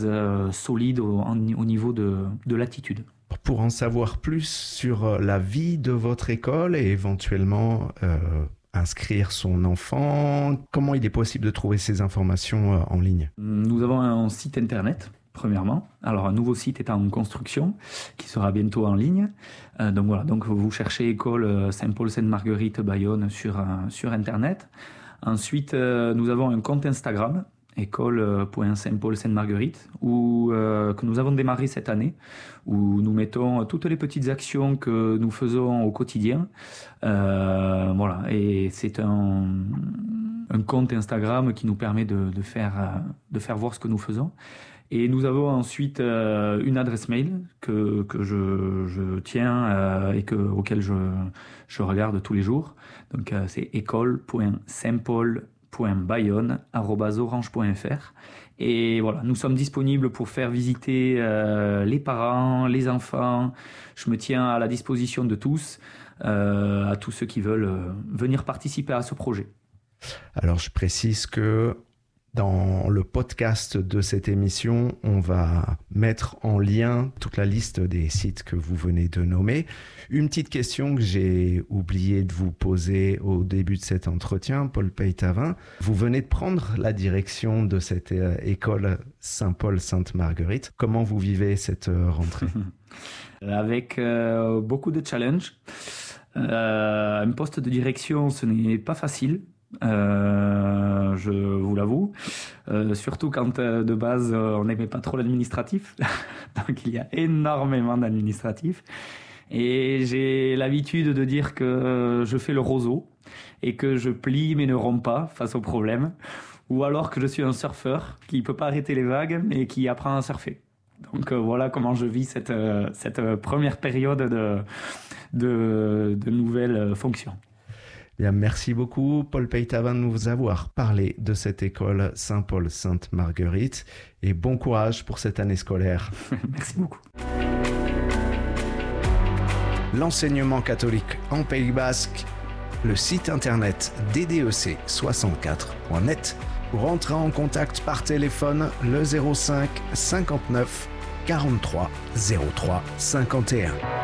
solide au niveau de l'attitude. Pour en savoir plus sur la vie de votre école et éventuellement inscrire son enfant, comment il est possible de trouver ces informations en ligne? Nous avons un site internet, premièrement. Alors, un nouveau site est en construction, qui sera bientôt en ligne. Donc vous cherchez école Saint-Paul-Sainte-Marguerite Bayonne sur internet. Ensuite, nous avons un compte Instagram, école.saint-paul-sainte-marguerite, que nous avons démarré cette année, où nous mettons toutes les petites actions que nous faisons au quotidien. Et c'est un compte Instagram qui nous permet de faire voir ce que nous faisons. Et nous avons ensuite une adresse mail que je tiens et auquel je regarde tous les jours. Donc c'est école.saintpaul.bayonne@orange.fr. Et voilà, nous sommes disponibles pour faire visiter les parents, les enfants. Je me tiens à la disposition de tous, à tous ceux qui veulent venir participer à ce projet. Alors je précise que dans le podcast de cette émission, on va mettre en lien toute la liste des sites que vous venez de nommer. Une petite question que j'ai oublié de vous poser au début de cet entretien, Paul Peytavin. Vous venez de prendre la direction de cette école Saint-Paul-Sainte-Marguerite. Comment vous vivez cette rentrée? Avec beaucoup de challenges. Un poste de direction, ce n'est pas facile. Je vous l'avoue, surtout quand de base on n'aimait pas trop l'administratif. Donc il y a énormément d'administratif et j'ai l'habitude de dire que je fais le roseau et que je plie mais ne romps pas face aux problèmes, ou alors que je suis un surfeur qui peut pas arrêter les vagues mais qui apprend à surfer. Donc voilà comment je vis cette première période de nouvelles fonctions. Bien, merci beaucoup, Paul Peytavin, de nous avoir parlé de cette école Saint-Paul-Sainte-Marguerite et bon courage pour cette année scolaire. Merci beaucoup. L'enseignement catholique en Pays Basque, le site internet ddec64.net. Pour entrer en contact par téléphone, le 05 59 43 03 51.